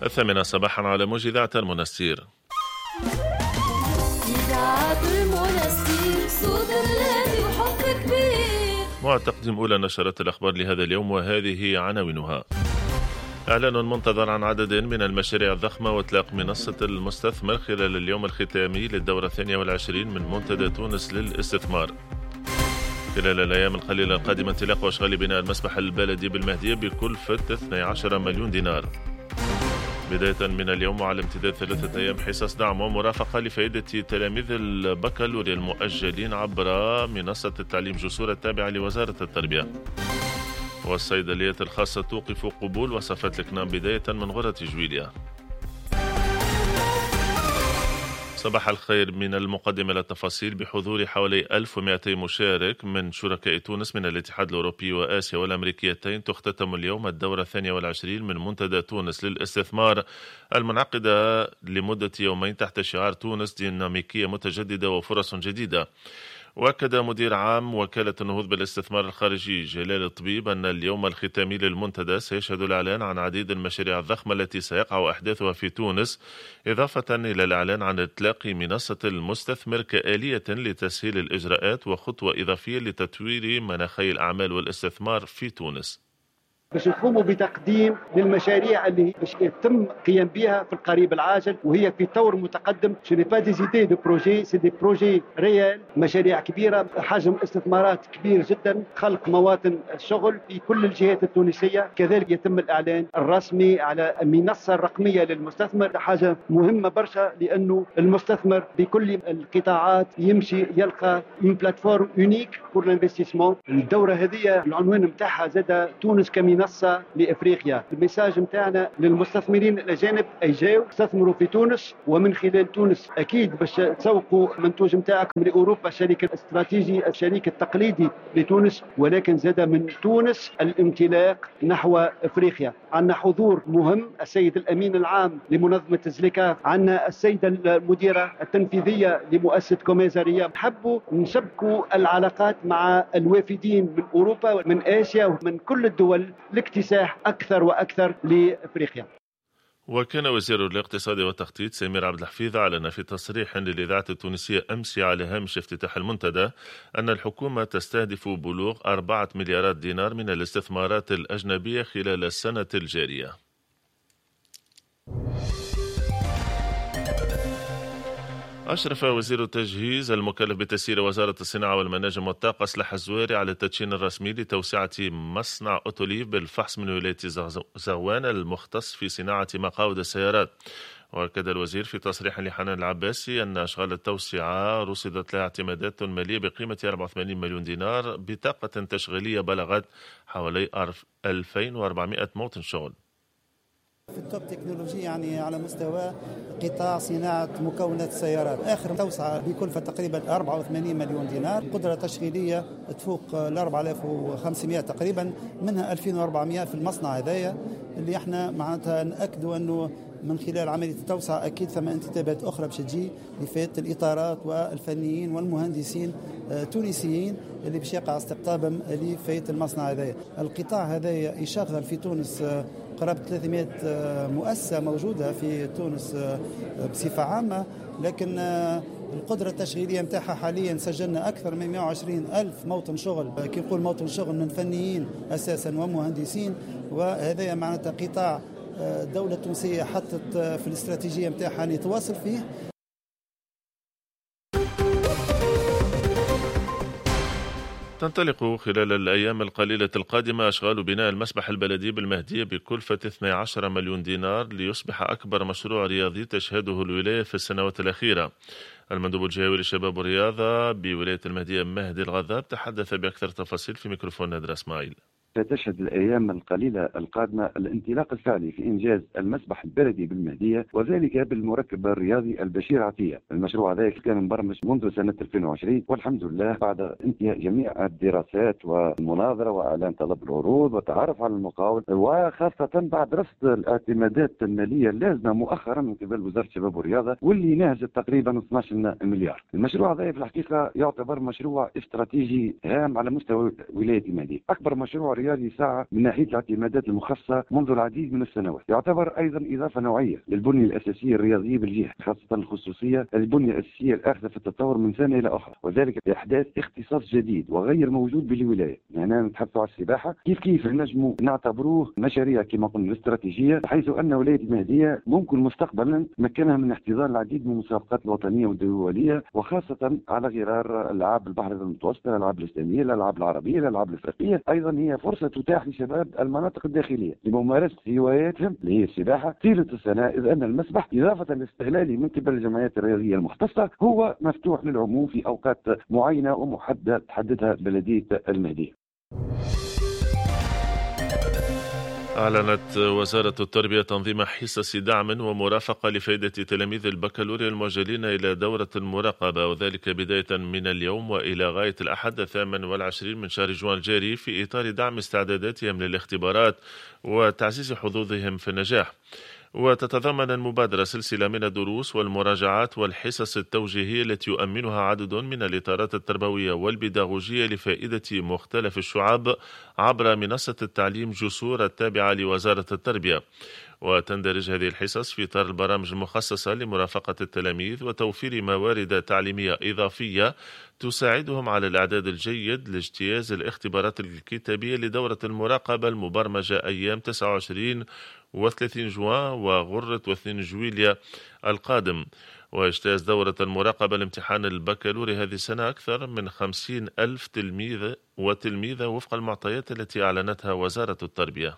8 صباحا على موج إذاعة المنستير. إذاعة المنستير صوت الذي وحب كبير. مع تقديم أولى نشرات الأخبار لهذا اليوم، وهذه عناوينها. إعلان منتظر عن عدد من المشاريع الضخمة وإطلاق منصة المستثمر خلال اليوم الختامي للدورة 22 من منتدى تونس للاستثمار. خلال الأيام القليلة القادمة انطلاق أشغال بناء المسبح البلدي بالمهدية بكلفة 12 مليون دينار. بداية من اليوم وعلى امتداد 3 أيام حصص دعم ومرافقة لفائدة تلاميذ البكالوريا المؤجلين عبر منصة التعليم جسور التابعة لوزارة التربية. والصيدليات الخاصة توقف قبول وصفات الكنام بداية من غرة جويليا. صباح الخير. من المقدمة للتفاصيل. بحضور حوالي 1200 مشارك من شركاء تونس من الاتحاد الأوروبي وآسيا والأمريكيتين، تختتم اليوم الدورة 22 من منتدى تونس للاستثمار المنعقدة لمدة يومين تحت شعار تونس ديناميكية متجددة وفرص جديدة. وأكد مدير عام وكالة النهوض بالاستثمار الخارجي جلال الطبيب أن اليوم الختامي للمنتدى سيشهد الإعلان عن عديد المشاريع الضخمة التي سيقع أحداثها في تونس، إضافة إلى الإعلان عن إطلاق منصة المستثمر كآلية لتسهيل الإجراءات وخطوة إضافية لتطوير مناخي الأعمال والاستثمار في تونس، باش نقوموا بتقديم للمشاريع اللي باش يتم قيام بها في القريب العاجل، وهي في طور متقدم. سي ني با دي زيدي دو بروجي، سي دي بروجي ريال، مشاريع كبيره، حجم استثمارات كبير جدا، خلق مواطن الشغل في كل الجهات التونسيه. كذلك يتم الاعلان الرسمي على المنصه الرقميه للمستثمر، حاجه مهمه برشا، لانه المستثمر بكل القطاعات يمشي يلقى اون بلاتفورم يونيك بور الانفستيسمون. الدوره هذه العنوان نتاعها زاد تونس كمنصه لافريقيا. الميساج نتاعنا للمستثمرين الاجانب اجاو استثمروا في تونس، ومن خلال تونس اكيد باش تسوقوا المنتوج نتاعكم لاوروبا. الشريك الاستراتيجي، الشريك التقليدي لتونس، ولكن زاد من تونس الانطلاق نحو افريقيا. عندنا حضور مهم، السيد الامين العام لمنظمه زليكا، عندنا السيده المديره التنفيذيه لمؤسسه كوميزاريه. حبوا نشبكوا العلاقات مع الوافدين من اوروبا ومن اسيا ومن كل الدول لاكتساح أكثر وأكثر لأفريقيا. وكان وزير الاقتصاد والتخطيط سمير عبد الحفيظ أعلن في تصريح للإذاعة التونسية أمس على هامش افتتاح المنتدى أن الحكومة تستهدف بلوغ 4 مليارات دينار من الاستثمارات الأجنبية خلال السنة الجارية. أشرف وزير التجهيز المكلف بتسيير وزارة الصناعة والمناجم والطاقة صلاح الزويري على التدشين الرسمي لتوسعة مصنع أوتوليف بالفحص من ولاية زغوان المختص في صناعة مقاود السيارات. وأكد الوزير في تصريح لحنان العباسي أن أشغال التوسعة رصدت لها اعتمادات مالية بقيمة 84 مليون دينار بطاقة تشغيلية بلغت حوالي 2400 موطن شغل. في التوب تكنولوجي، يعني على مستوى قطاع صناعة مكونات السيارات. آخر توسعة بكلفة تقريبا 84 مليون دينار، قدرة تشغيلية تفوق ال 4500 تقريبا، منها 2400 في المصنع هذايا اللي احنا معناتها نأكدوا أنه من خلال عملية التوسعة أكيد ثم انتدابات أخرى باش تجي لفائدة الإطارات والفنيين والمهندسين تونسيين اللي باش يقع استقطابهم لفائدة المصنع هذايا. القطاع هذايا يشغل في تونس قرابة 300 مؤسسة موجودة في تونس بصفة عامة، لكن القدرة التشغيلية متاعها حاليا سجلنا أكثر من 120 ألف موطن شغل. كي نقول موطن شغل من فنيين أساسا ومهندسين، وهذا معناتها قطاع الدولة التونسية حطت في الاستراتيجية متاعها أن يتواصل فيه. تنطلق خلال الأيام القليلة القادمة أشغال بناء المسبح البلدي بالمهدية بكلفة 12 مليون دينار ليصبح أكبر مشروع رياضي تشهده الولاية في السنوات الأخيرة. المندوب الجهوي للشباب والرياضة بولاية المهدية مهدي الغذاب تحدث بأكثر تفاصيل في ميكروفون نادر اسماعيل. ستشهد الأيام القليلة القادمة الانطلاق الفعلي في إنجاز المسبح البلدي بالمهدية، وذلك بالمركب الرياضي البشير عطية. المشروع هذا كان مبرمج منذ سنة 2020، والحمد لله بعد انتهاء جميع الدراسات والمناظرة وإعلان طلب العروض والتعرف على المقاول، وخاصة بعد رصد الاعتمادات المالية اللازمة مؤخرا من قبل وزارة الشباب والرياضة، واللي نهزت تقريبا 12 مليار. المشروع هذا في الحقيقة يعتبر مشروع استراتيجي هام على مستوى ولاية المهدية، أكبر مشروع الرياضي ساعة من ناحية الاعتمادات المخصصة منذ العديد من السنوات. يعتبر أيضا إضافة نوعية للبنية الأساسية الرياضية بالجهة، خاصة الخصوصية البنية الأساسية الآخذة في التطور من سنة إلى أخرى، وذلك بإحداث اختصاص جديد وغير موجود بالولاية. هنا نتحدث على السباحة، كيف نجم نعتبروه مشاريع كما قلنا الاستراتيجية، حيث أن ولاية المهدية ممكن مستقبلا تمكنها من احتضان العديد من المسابقات الوطنية والدولية، وخاصة على غرار ألعاب البحر المتوسط، الألعاب الإسلامية، الألعاب العربية، الألعاب الأفريقية. أيضا هي فرصة تتاح لشباب المناطق الداخلية لممارسة هواياتهم اللي هي السباحة طيلة السنة، إذ أن المسبح إضافة لاستغلاله من قبل الجمعيات الرياضية المختصة هو مفتوح للعموم في أوقات معينة ومحددة تحددها بلدية المهدية. أعلنت وزارة التربية تنظيم حصص دعم ومرافقة لفائدة تلاميذ البكالوريا المؤجلين إلى دورة المراقبة، وذلك بداية من اليوم وإلى غاية الأحد 28 من شهر جوان الجاري، في إطار دعم استعداداتهم للاختبارات وتعزيز حظوظهم في النجاح. وتتضمن المبادرة سلسلة من الدروس والمراجعات والحصص التوجيهية التي يؤمنها عدد من الإطارات التربوية والبيداغوجية لفائدة مختلف الشعاب عبر منصة التعليم جسور التابعة لوزارة التربية. وتندرج هذه الحصص في إطار البرامج المخصصة لمرافقة التلاميذ وتوفير موارد تعليمية إضافية تساعدهم على الإعداد الجيد لاجتياز الاختبارات الكتابية لدورة المراقبة المبرمجة أيام 29 و30 جوان وغرة و2 جويليا القادم. ويجتاز دورة المراقبة الامتحان البكالوري هذه السنة أكثر من 50,000 تلميذ وتلميذة وفق المعطيات التي أعلنتها وزارة التربية.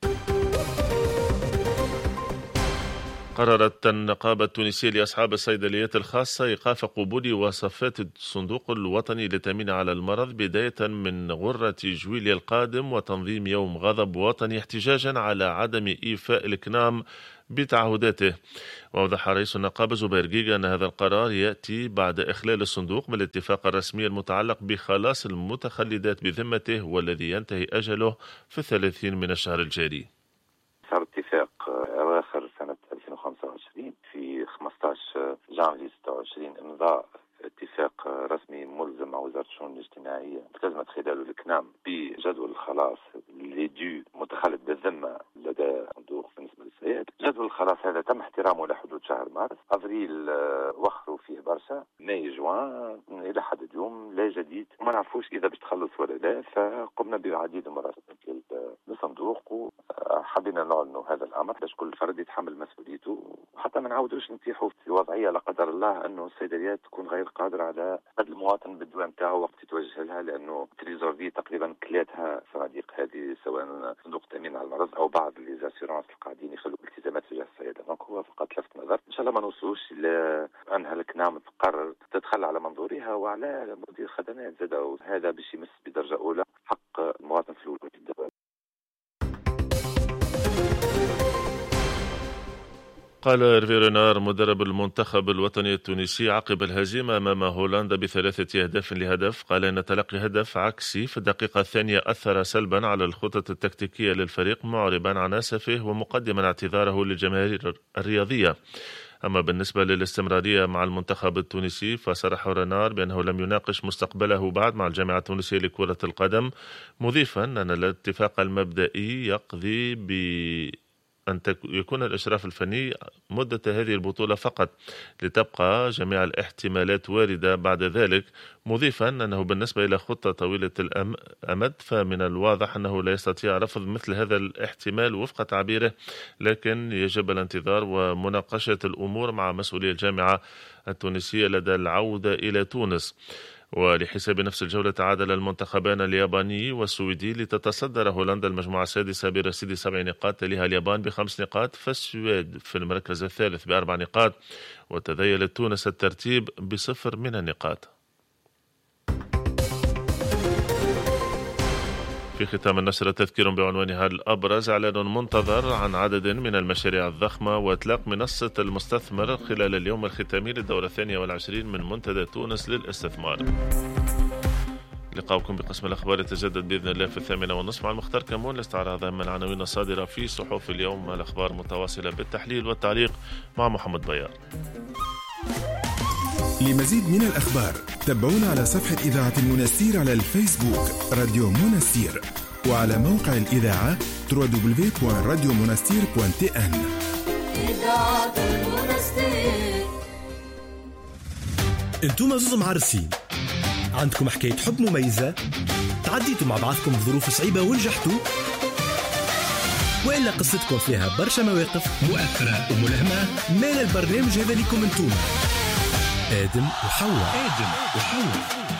قررت النقابة التونسية لأصحاب الصيدليات الخاصة إيقاف قبول وصفات الصندوق الوطني للتأمين على المرض بداية من غرة جويليا القادم، وتنظيم يوم غضب وطني احتجاجا على عدم إيفاء الكنام بتعهداته. وأوضح رئيس النقابة زبير جيجا أن هذا القرار يأتي بعد إخلال الصندوق بالاتفاق الرسمي المتعلق بخلاص المتخلدات بذمته والذي ينتهي أجله في 30 من الشهر الجاري. صار اتفاق أواخر سنة 2025 في 15 جانفي 26 إمضاء اتفاق رسمي ملزم مع وزارة الشؤون الاجتماعية التزمت خلاله الكنام بجدول الخلاص اللي ديو متخلد بالذمة لدى صندوق بالنسبة للسيد. جدول الخلاص هذا تم احترامه لحدود شهر مارس، أفريل وخروا فيه برشا، ماي جوان إلى حد اليوم لا جديد وما نعرفوش إذا بتخلص ولا لا. فقمنا بعديد المراسلات للصندوق وحبينا نعلنوا هذا الأمر باش كل فرد يتحمل مسؤوليته، وحتى ما نعاودوش نطيحوا في وضعية لا قدر الله أنه الصيدليات تكون غير قادرة على قد المواطن بالدواء نتاعو وقت يتوجه لها، لأنه تريزورفي تقريبا كلاتها صناديق هذه سواء صندوق التأمين على المرض أو بعض ليزاسيرونس القاعدين يخلوا التزامات تجاه السيدة. دونك هو فقط لفت نظر، إن شاء الله ما نوصلوش إلى أنها الكنام تقرر تتخلى على منظورها وعلى مدير خدمات زاد، هذا باش يمس بدرجة أولى حق المواطن في الوجود الدواء. قال إيرفي رينار مدرب المنتخب الوطني التونسي عقب الهزيمة أمام هولندا ب3 أهداف لهدف، قال إن تلقي هدف عكسي في الدقيقة الثانية أثر سلبا على الخطط التكتيكية للفريق، معربا عن أسفه ومقدما اعتذاره للجماهير الرياضية. أما بالنسبة للاستمرارية مع المنتخب التونسي فصرح رينار بأنه لم يناقش مستقبله بعد مع الجامعة التونسية لكرة القدم، مضيفا أن الاتفاق المبدئي يقضي أن يكون الإشراف الفني مدة هذه البطولة فقط لتبقى جميع الاحتمالات واردة بعد ذلك، مضيفا أنه بالنسبة إلى خطة طويلة الأمد فمن الواضح أنه لا يستطيع رفض مثل هذا الاحتمال وفق تعبيره، لكن يجب الانتظار ومناقشة الأمور مع مسؤولي الجامعة التونسية لدى العودة إلى تونس. ولحساب نفس الجولة تعادل المنتخبان الياباني والسويدي لتتصدر هولندا المجموعة السادسة برصيد 7 نقاط، تليها اليابان ب5 نقاط، فالسويد في المركز الثالث ب4 نقاط، وتذيلت تونس الترتيب ب0 من النقاط. في ختام النشرة تذكير بعنوانها الأبرز: إعلان منتظر عن عدد من المشاريع الضخمة وإطلاق منصة المستثمر خلال اليوم الختامي للدورة 22 من منتدى تونس للاستثمار. لقاؤكم بقسم الأخبار يتجدد بإذن الله في 8:30 مع المختار كمون لاستعراض أهم العناوين الصادرة في صحف اليوم. الأخبار متواصلة بالتحليل والتعليق مع محمد بيار. لمزيد من الأخبار تابعونا على صفحة إذاعة المنستير على الفيسبوك راديو منستير. وعلى موقع الإذاعة www.radiomonastir.tn. إذاعة المنستير. انتم زوز معرسين، عندكم حكاية حب مميزة، تعديتوا مع بعضكم ظروف صعيبة ونجحتوا، وإلا قصتكم فيها برشا مواقف مؤثرة وملهمة، مال البرنامج هذا لكم انتم. آدم وحواء.